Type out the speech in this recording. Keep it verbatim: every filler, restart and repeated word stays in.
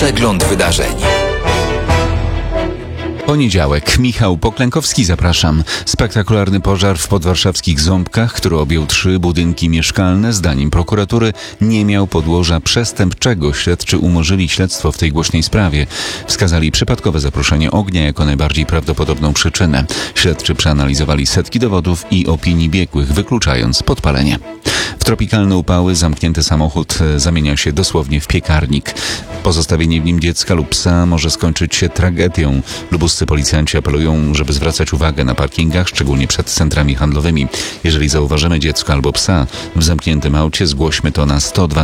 Przegląd wydarzeń. Poniedziałek. Michał Poklękowski, zapraszam. Spektakularny pożar w podwarszawskich Ząbkach, który objął trzy budynki mieszkalne, zdaniem prokuratury nie miał podłoża przestępczego. Śledczy umorzyli śledztwo w tej głośnej sprawie. Wskazali przypadkowe zaproszenie ognia jako najbardziej prawdopodobną przyczynę. Śledczy przeanalizowali setki dowodów i opinii biegłych, wykluczając podpalenie. W tropikalne upały zamknięty samochód zamienia się dosłownie w piekarnik. Pozostawienie w nim dziecka lub psa może skończyć się tragedią. Lubuscy policjanci apelują, żeby zwracać uwagę na parkingach, szczególnie przed centrami handlowymi. Jeżeli zauważymy dziecko albo psa w zamkniętym aucie, zgłośmy to na sto dwa.